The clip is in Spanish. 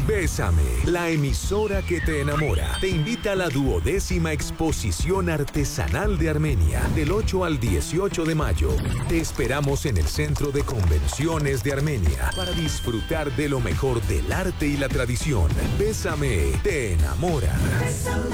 Bésame, la emisora que te enamora, te invita a la 12ª Exposición Artesanal de Armenia, del 8 al 18 de mayo. Te esperamos en el Centro de Convenciones de Armenia para disfrutar de lo mejor del arte y la tradición. Bésame, te enamora.